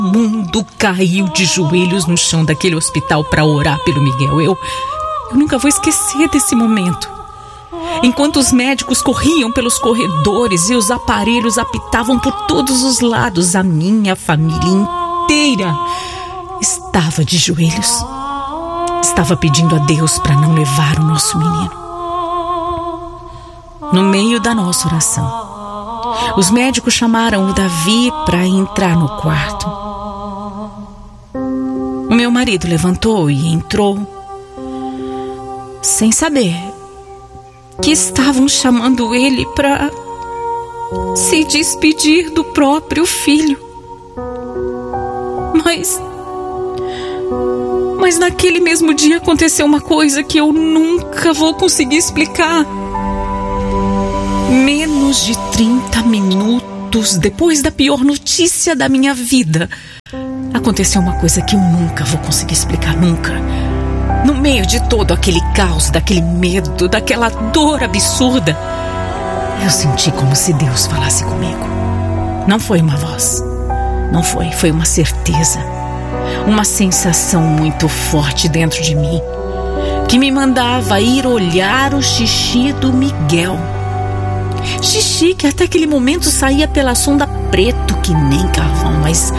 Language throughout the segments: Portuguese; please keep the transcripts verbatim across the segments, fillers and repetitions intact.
O mundo caiu de joelhos no chão daquele hospital para orar pelo Miguel. Eu, eu nunca vou esquecer desse momento. Enquanto os médicos corriam pelos corredores e os aparelhos apitavam por todos os lados, a minha família inteira estava de joelhos. Estava pedindo a Deus para não levar o nosso menino. No meio da nossa oração, os médicos chamaram o Davi para entrar no quarto. O meu marido levantou e entrou, sem saber que estavam chamando ele para se despedir do próprio filho. Mas... Mas naquele mesmo dia aconteceu uma coisa que eu nunca vou conseguir explicar. Menos de trinta minutos depois da pior notícia da minha vida, aconteceu uma coisa que eu nunca vou conseguir explicar, nunca. No meio de todo aquele caos, daquele medo, daquela dor absurda, eu senti como se Deus falasse comigo. Não foi uma voz, não foi, foi uma certeza. Uma sensação muito forte dentro de mim, que me mandava ir olhar o xixi do Miguel. Xixi que até aquele momento saía pela sonda preto que nem carvão, mas...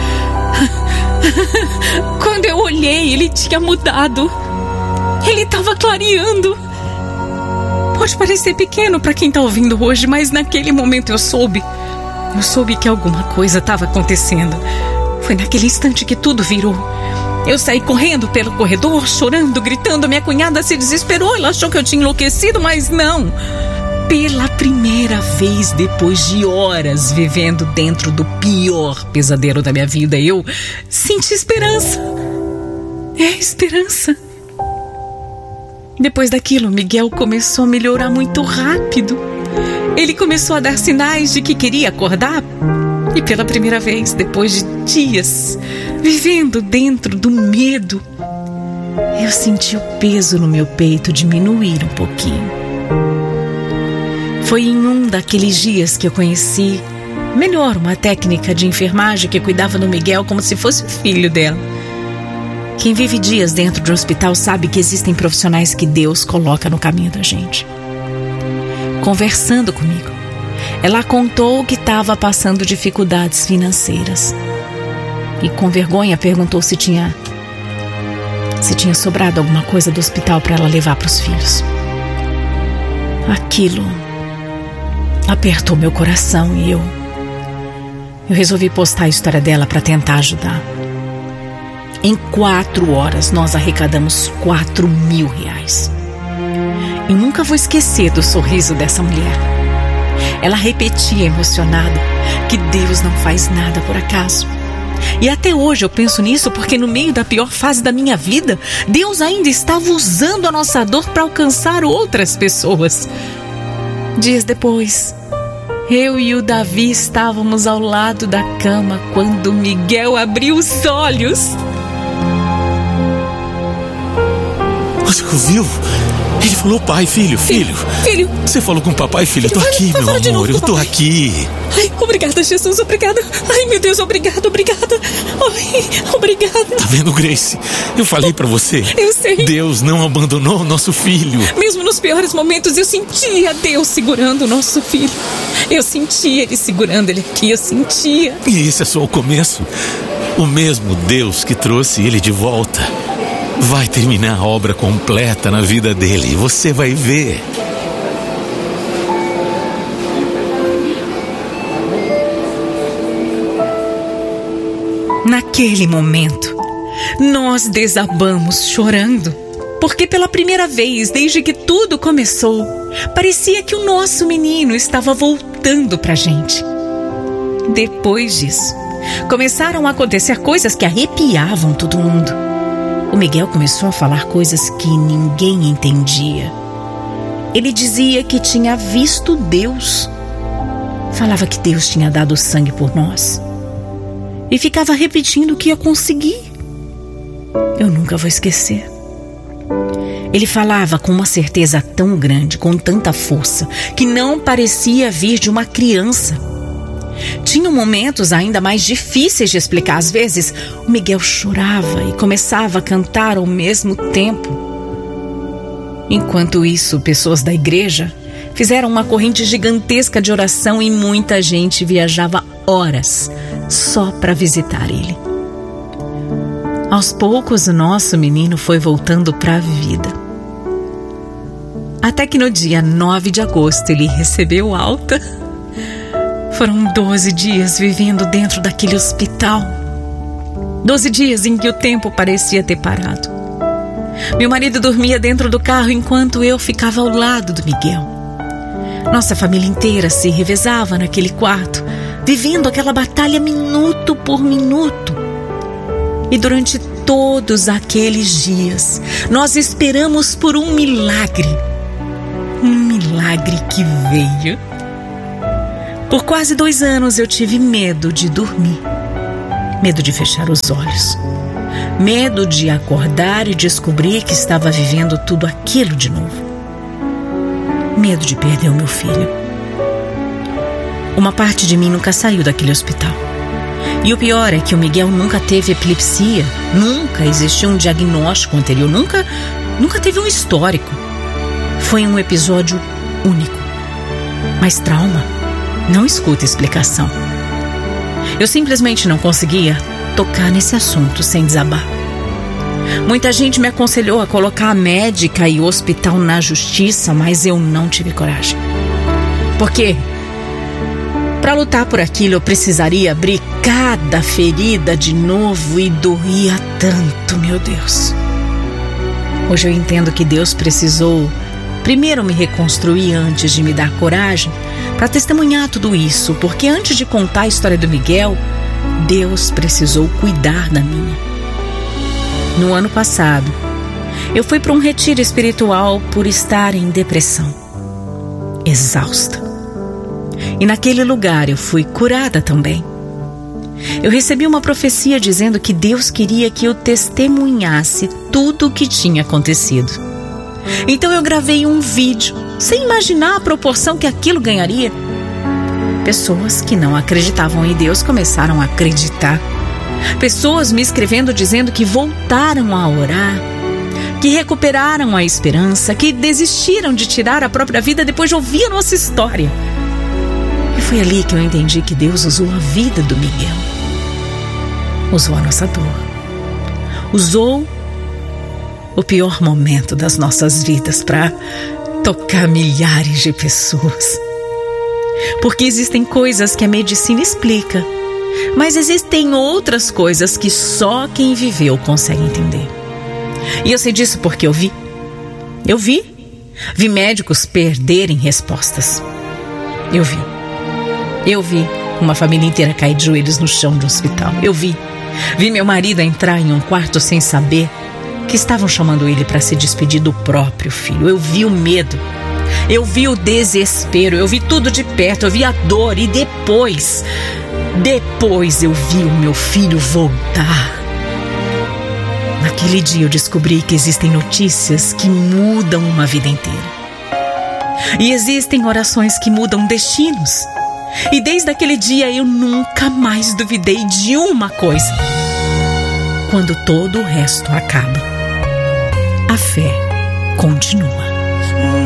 quando eu olhei, ele tinha mudado. Ele estava clareando. Pode parecer pequeno para quem está ouvindo hoje, mas naquele momento eu soube. Eu soube que alguma coisa estava acontecendo. Foi naquele instante que tudo virou. Eu saí correndo pelo corredor, chorando, gritando. Minha cunhada se desesperou. Ela achou que eu tinha enlouquecido, mas não. Pela primeira vez, depois de horas vivendo dentro do pior pesadelo da minha vida, eu senti esperança. É, esperança. Depois daquilo, Miguel começou a melhorar muito rápido. Ele começou a dar sinais de que queria acordar. E pela primeira vez, depois de dias vivendo dentro do medo, eu senti o peso no meu peito diminuir um pouquinho. Foi em um daqueles dias que eu conheci melhor uma técnica de enfermagem que cuidava do Miguel como se fosse o filho dela. Quem vive dias dentro de um hospital sabe que existem profissionais que Deus coloca no caminho da gente. Conversando comigo, ela contou que estava passando dificuldades financeiras. E com vergonha perguntou se tinha se tinha sobrado alguma coisa do hospital para ela levar para os filhos. Aquilo apertou meu coração e eu eu resolvi postar a história dela para tentar ajudar. Em quatro horas nós arrecadamos quatro mil reais. E nunca vou esquecer do sorriso dessa mulher. Ela repetia emocionada que Deus não faz nada por acaso. E até hoje eu penso nisso porque no meio da pior fase da minha vida, Deus ainda estava usando a nossa dor para alcançar outras pessoas. Dias depois, eu e o Davi estávamos ao lado da cama quando Miguel abriu os olhos. Você ouviu? Ele falou pai, filho, filho. Filho. Você falou com o papai, filho. Eu tô aqui, meu amor. Eu tô aqui. Ai, obrigada, Jesus, obrigada. Ai, meu Deus, obrigada, obrigada. Ai, obrigada. Tá vendo, Grace? Eu falei pra você. Eu sei. Deus não abandonou o nosso filho. Mesmo nos piores momentos, eu sentia Deus segurando o nosso filho. Eu sentia Ele segurando ele aqui, eu sentia. E esse é só o começo. O mesmo Deus que trouxe ele de volta vai terminar a obra completa na vida dele. Você vai ver. Naquele momento, nós desabamos chorando, porque pela primeira vez, desde que tudo começou, parecia que o nosso menino estava voltando pra gente. Depois disso, começaram a acontecer coisas que arrepiavam todo mundo. O Miguel começou a falar coisas que ninguém entendia. Ele dizia que tinha visto Deus. Falava que Deus tinha dado sangue por nós. E ficava repetindo que ia conseguir. Eu nunca vou esquecer. Ele falava com uma certeza tão grande, com tanta força, que não parecia vir de uma criança. Tinham momentos ainda mais difíceis de explicar. Às vezes, o Miguel chorava e começava a cantar ao mesmo tempo. Enquanto isso, pessoas da igreja fizeram uma corrente gigantesca de oração e muita gente viajava horas só para visitar ele. Aos poucos, o nosso menino foi voltando para a vida. Até que no dia nove de agosto ele recebeu alta. Foram doze dias vivendo dentro daquele hospital. Doze dias em que o tempo parecia ter parado. Meu marido dormia dentro do carro enquanto eu ficava ao lado do Miguel. Nossa família inteira se revezava naquele quarto, vivendo aquela batalha minuto por minuto. E durante todos aqueles dias, nós esperamos por um milagre. Um milagre que veio. Por quase dois anos eu tive medo de dormir. Medo de fechar os olhos. Medo de acordar e descobrir que estava vivendo tudo aquilo de novo. Medo de perder o meu filho. Uma parte de mim nunca saiu daquele hospital. E o pior é que o Miguel nunca teve epilepsia. Nunca existiu um diagnóstico anterior. Nunca, nunca teve um histórico. Foi um episódio único. Mas trauma não escuta explicação. Eu simplesmente não conseguia tocar nesse assunto sem desabar. Muita gente me aconselhou a colocar a médica e o hospital na justiça, mas eu não tive coragem. Porque para lutar por aquilo eu precisaria abrir cada ferida de novo e doía tanto, meu Deus. Hoje eu entendo que Deus precisou primeiro me reconstruir antes de me dar coragem para testemunhar tudo isso, porque antes de contar a história do Miguel, Deus precisou cuidar da minha. No ano passado, eu fui para um retiro espiritual por estar em depressão, exausta. E naquele lugar eu fui curada também. Eu recebi uma profecia dizendo que Deus queria que eu testemunhasse tudo o que tinha acontecido. Então eu gravei um vídeo, sem imaginar a proporção que aquilo ganharia. Pessoas que não acreditavam em Deus começaram a acreditar. Pessoas me escrevendo dizendo que voltaram a orar, que recuperaram a esperança, que desistiram de tirar a própria vida depois de ouvir a nossa história. E foi ali que eu entendi que Deus usou a vida do Miguel. Usou a nossa dor. Usou o pior momento das nossas vidas para tocar milhares de pessoas. Porque existem coisas que a medicina explica, mas existem outras coisas que só quem viveu consegue entender. E eu sei disso porque eu vi. Eu vi. Vi médicos perderem respostas. Eu vi. Eu vi uma família inteira cair de joelhos no chão do hospital. Eu vi. Vi meu marido entrar em um quarto sem saber que estavam chamando ele para se despedir do próprio filho. Eu vi o medo. Eu vi o desespero. Eu vi tudo de perto. Eu vi a dor. E depois... Depois eu vi o meu filho voltar. Naquele dia eu descobri que existem notícias que mudam uma vida inteira. E existem orações que mudam destinos. E desde aquele dia eu nunca mais duvidei de uma coisa. Quando todo o resto acaba, a fé continua.